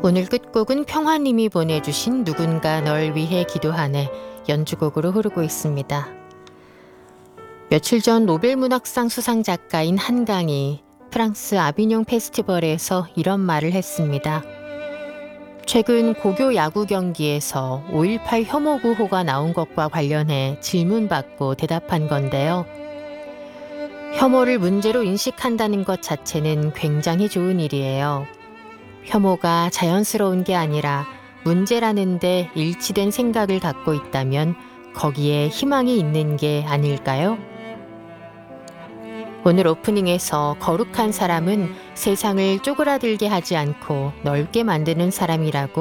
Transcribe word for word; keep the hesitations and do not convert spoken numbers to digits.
오늘 끝곡은 평화님이 보내주신 누군가 널 위해 기도하네 연주곡으로 흐르고 있습니다. 며칠 전 노벨문학상 수상 작가인 한강이 프랑스 아비뇽 페스티벌에서 이런 말을 했습니다. 최근 고교 야구 경기에서 오일팔 혐오 구호가 나온 것과 관련해 질문받고 대답한 건데요. 혐오를 문제로 인식한다는 것 자체는 굉장히 좋은 일이에요. 혐오가 자연스러운 게 아니라 문제라는 데 일치된 생각을 갖고 있다면 거기에 희망이 있는 게 아닐까요? 오늘 오프닝에서 거룩한 사람은 세상을 쪼그라들게 하지 않고 넓게 만드는 사람이라고